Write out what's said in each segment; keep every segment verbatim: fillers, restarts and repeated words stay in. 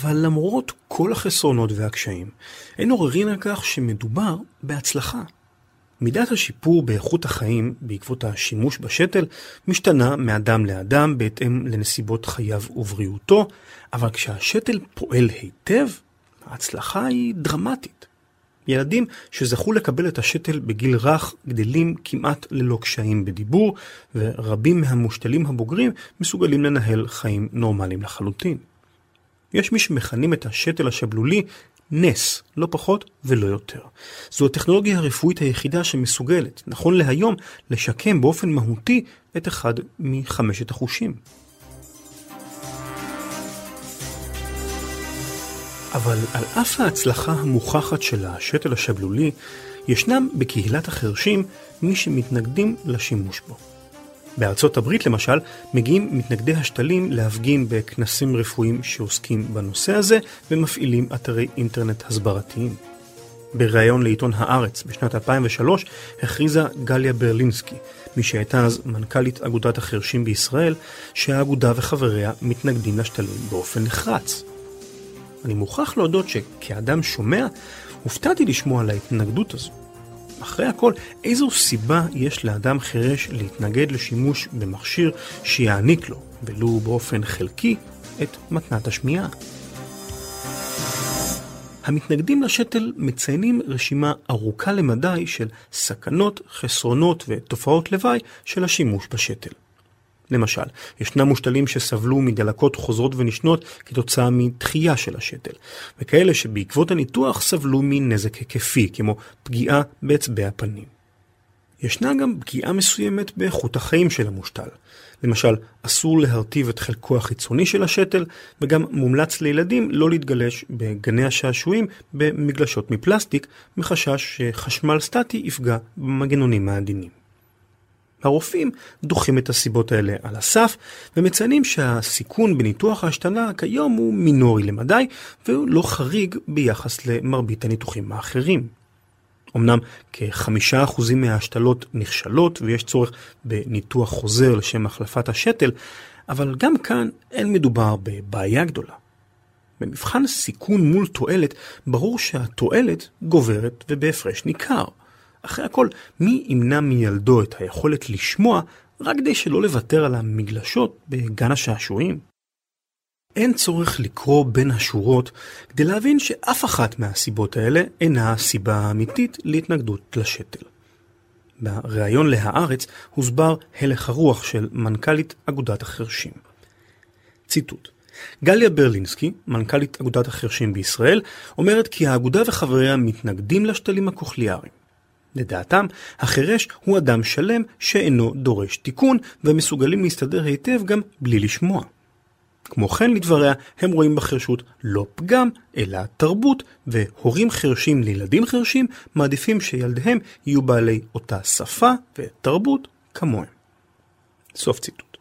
אבל למרות כל החסרונות והקשיים, אין עוררין על כך שמדובר בהצלחה. מידת השיפור באיכות החיים בעקבות השימוש בשתל משתנה מאדם לאדם בהתאם לנסיבות חייו ובריאותו, אבל כשהשתל פועל היטב, ההצלחה היא דרמטית. ילדים שזכו לקבל את השתל בגיל רך גדלים כמעט ללא קשיים בדיבור, ורבים מהמושתלים הבוגרים מסוגלים לנהל חיים נורמליים לחלוטין. יש מי שמכנים את השתל השבלולי נס, לא פחות ולא יותר. זו הטכנולוגיה הרפואית היחידה שמסוגלת, נכון להיום, לשקם באופן מהותי את אחד מחמשת החושים. אבל על אף ההצלחה המוכחת של השתל השבלולי, ישנם בקהילת החרשים מי שמתנגדים לשימוש בו. בארצות הברית למשל, מגיעים מתנגדי השתלים להפגין בכנסים רפואיים שעוסקים בנושא הזה, ומפעילים אתרי אינטרנט הסברתיים. בריאיון לעיתון הארץ בשנת אלפיים ושלוש הכריזה גליה ברלינסקי, מי שהייתה אז מנכ"לית אגודת החרשים בישראל, שהאגודה וחבריה מתנגדים לשתלים באופן נחרץ. אני מוכרח להודות שכאדם שומע, הופתעתי לשמוע על ההתנגדות הזו. אחרי הכל, איזו סיבה יש לאדם חירש להתנגד לשימוש במכשיר שיעניק לו, ולו באופן חלקי, את מתנת השמיעה? המתנגדים לשתל מציינים רשימה ארוכה למדי של סכנות, חסרונות ותופעות לוואי של השימוש בשתל. למשל, ישנם מושתלים שסבלו מדלקות חוזרות ונשנות כתוצאה מתחייה של השתל, וכאלה שבעקבות הניתוח סבלו מנזק היקפי, כמו פגיעה באצבע הפנים. ישנה גם פגיעה מסוימת באיכות החיים של המושתל. למשל, אסור להרטיב את חלקו החיצוני של השתל, וגם מומלץ לילדים לא להתגלש בגני השעשועים במגלשות מפלסטיק, מחשש שחשמל סטטי יפגע במנגנונים העדינים. הרופאים דוחים את הסיבות האלה על הסף, ומציינים שהסיכון בניתוח ההשתלה כיום הוא מינורי למדי, והוא לא חריג ביחס למרבית הניתוחים האחרים. אמנם כחמישה אחוזים מההשתלות נכשלות, ויש צורך בניתוח חוזר לשם החלפת השתל, אבל גם כאן אין מדובר בבעיה גדולה. במבחן סיכון מול תועלת, ברור שהתועלת גוברת ובהפרש ניכר. אחרי הכל, מי ימנע מילדו את היכולת לשמוע רק כדי שלא לוותר על המגלשות בגן השעשועים? אין צורך לקרוא בין השורות כדי להבין שאף אחת מהסיבות האלה אינה הסיבה האמיתית להתנגדות לשתל. בריאיון להארץ הוסבר הלך הרוח של מנכ"לית אגודת החרשים. ציטוט: גליה ברלינסקי, מנכ"לית אגודת החרשים בישראל, אומרת כי האגודה וחבריה מתנגדים לשתלים הקוכליאריים. לדעתם, החרש הוא אדם שלם שאינו דורש תיקון, ומסוגלים להסתדר היטב גם בלי לשמוע. כמו כן, לדבריה, הם רואים בחרשות לא פגם, אלא תרבות, והורים חרשים לילדים חרשים מעדיפים שילדיהם יהיו בעלי אותה שפה ותרבות כמוהם. סוף ציטוט.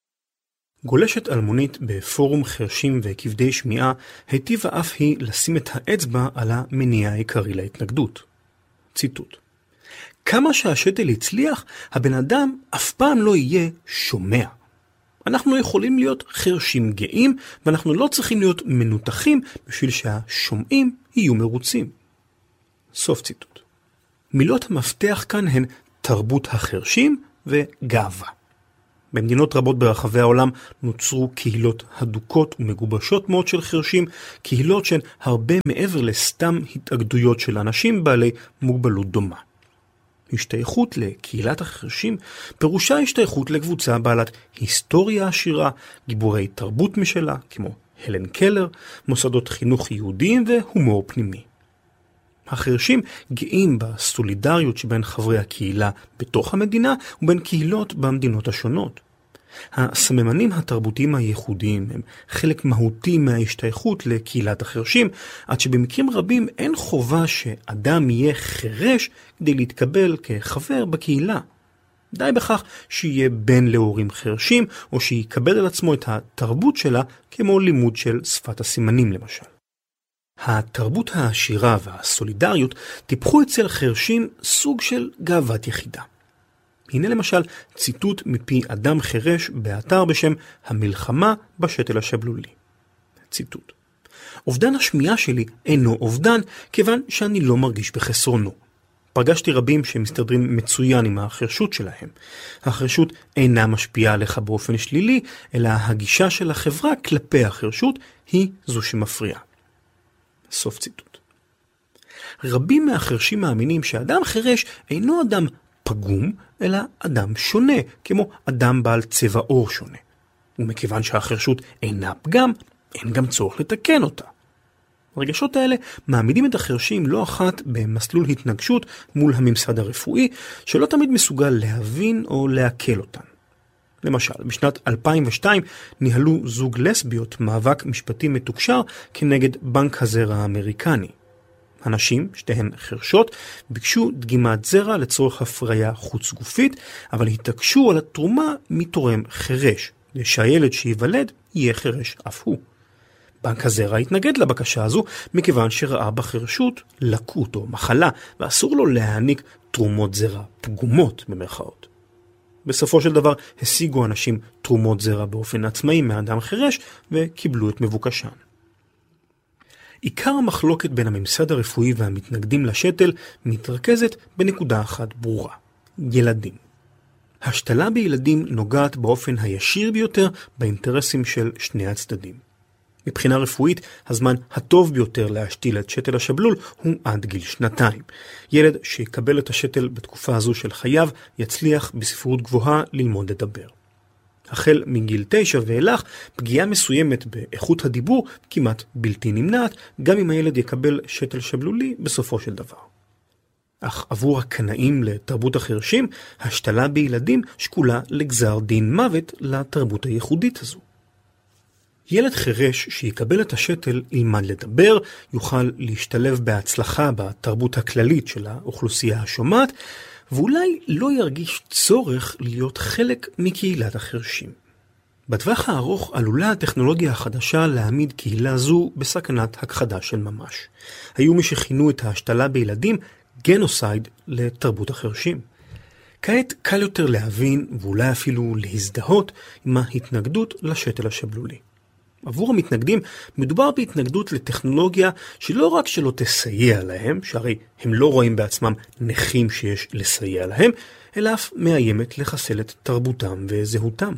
גולשת אלמונית בפורום חרשים וכבדי שמיעה היטיבה אף היא לשים את האצבע על המניע העיקרי להתנגדות. ציטוט: כמה שהשתל הצליח, הבן אדם אף פעם לא יהיה שומע. אנחנו יכולים להיות חרשים גאים, ואנחנו לא צריכים להיות מנותחים בשביל שהשומעים יהיו מרוצים. סוף ציטוט. מילות המפתח כאן הן תרבות החרשים וגאווה. במדינות רבות ברחבי העולם נוצרו קהילות הדוקות ומגובשות מאוד של חרשים, קהילות שהן הרבה מעבר לסתם התאגדויות של אנשים בעלי מוגבלות דומה. השתייכות לקהילת החרשים פירושה השתייכות לקבוצה בעלת היסטוריה עשירה, גיבורי תרבות משלה, כמו הלן קלר, מוסדות חינוך יהודיים והומור פנימי. החרשים גאים בסולידריות שבין חברי הקהילה בתוך המדינה ובין קהילות במדינות השונות. הסממנים התרבותיים הייחודיים הם חלק מהותי מההשתייכות לקהילת החרשים, עד שבמקרים רבים אין חובה שאדם יהיה חרש כדי להתקבל כחבר בקהילה. די בכך שיהיה בן להורים חרשים, או שיקבל על עצמו את התרבות שלה, כמו לימוד של שפת הסימנים למשל. התרבות העשירה והסולידריות טיפחו אצל חרשים סוג של גאוות יחידה. הנה למשל ציטוט מפי אדם חרש באתר בשם המלחמה בשתל השבלולי. ציטוט: אובדן השמיעה שלי אינו אובדן, כיוון שאני לא מרגיש בחסרונו. פגשתי רבים שמסתדרים מצוין עם החרשות שלהם. החרשות אינה משפיעה עליך באופן שלילי, אלא הגישה של החברה כלפי החרשות היא זו שמפריעה. סוף ציטוט. רבים מהחרשים מאמינים שאדם חרש אינו אדם פגום, אלא אדם שונה, כמו אדם בעל צבע עור שונה. ומכיוון שהחרשות אינה פגם, אין גם צורך לתקן אותה. הרגשות האלה מעמידים את החרשים לא אחת במסלול התנגשות מול הממסד הרפואי, שלא תמיד מסוגל להבין או להקל אותן. למשל, בשנת אלפיים ושתיים ניהלו זוג לסביות מאבק משפטי מתוקשר כנגד בנק הזרע האמריקני. הנשים, שתיהן חרשות, ביקשו דגימת זרע לצורך הפריה חוץ גופית, אבל התעקשו על התרומה מתורם חרש, שהילד שיוולד יהיה חרש אף הוא. בנק הזרע התנגד לבקשה הזו, מכיוון שראה בחרשות לקות או מחלה, ואסור לו להעניק תרומות זרע פגומות במרכאות. בסופו של דבר השיגו אנשים תרומות זרע באופן עצמאי מאדם חרש, וקיבלו את מבוקשן. עיקר המחלוקת בין הממסד הרפואי והמתנגדים לשתל מתרכזת בנקודה אחת ברורה: ילדים. השתלה בילדים נוגעת באופן הישיר ביותר באינטרסים של שני הצדדים. מבחינה רפואית, הזמן הטוב ביותר להשתיל את שתל השבלול הוא עד גיל שנתיים. ילד שיקבל את השתל בתקופה הזו של חייו יצליח בספרות גבוהה ללמוד לדבר. החל מגיל תשע ואילך, פגיעה מסוימת באיכות הדיבור כמעט בלתי נמנעת, גם אם הילד יקבל שתל שבלולי בסופו של דבר. אך עבור הקנאים לתרבות החרשים, השתלה בילדים שקולה לגזר דין מוות לתרבות הייחודית הזו. ילד חרש שיקבל את השתל ילמד לדבר, יוכל להשתלב בהצלחה בתרבות הכללית של האוכלוסייה השומעת, ואולי לא ירגיש צורך להיות חלק מקהילת החרשים. בטווח הארוך עלולה הטכנולוגיה החדשה להעמיד קהילה זו בסכנת הכחדה של ממש. היו מי שכינו את ההשתלה בילדים גנוסייד לתרבות החרשים. כעת קל יותר להבין ואולי אפילו להזדהות עם ההתנגדות לשתל השבלולי. עבור המתנגדים מדובר בהתנגדות לטכנולוגיה שלא רק שלא תסייע להם, שהרי הם לא רואים בעצמם נכים שיש לסייע להם, אלא אף מאיימת לחסל את תרבותם וזהותם.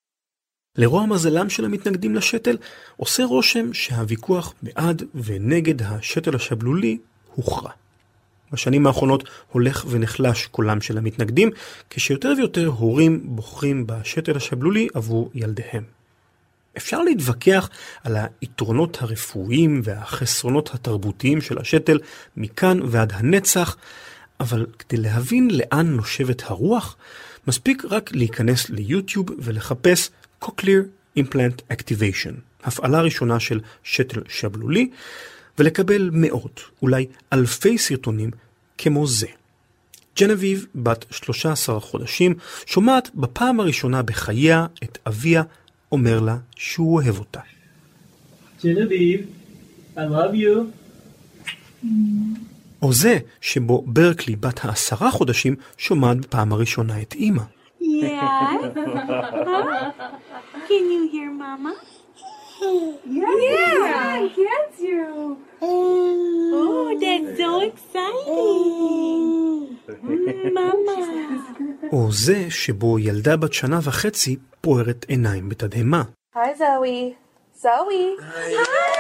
לרוע מזלם של המתנגדים לשתל, עושה רושם שהוויכוח בעד ונגד השתל השבלולי הוכרע. בשנים האחרונות הולך ונחלש קולם של המתנגדים, כשיותר ויותר הורים בוחרים בשתל השבלולי עבור ילדיהם. אפשר להתווכח על היתרונות הרפואיים והחסרונות התרבותיים של השתל מכאן ועד הנצח, אבל כדי להבין לאן נושבת הרוח, מספיק רק להיכנס ליוטיוב ולחפש Cochlear Implant Activation, הפעלה ראשונה של שתל שבלולי, ולקבל מאות, אולי אלפי סרטונים כמו זה. ג'נביב, בת שלושה עשר חודשים, שומעת בפעם הראשונה בחייה את אביה אומר לה שהוא אוהב אותה. ג'נביב, I love you. או זה שבו ברקלי, בת העשרה חודשים, שומעת בפעם הראשונה את אמא. Yeah. Can you hear Mama? Yeah, yeah, I get you. Oh, that's so exciting. Mama. או זה שבו ילדה בת שנה וחצי פוערת עיניים בתדהמה. Hi, Zoe. Zoe. Hi.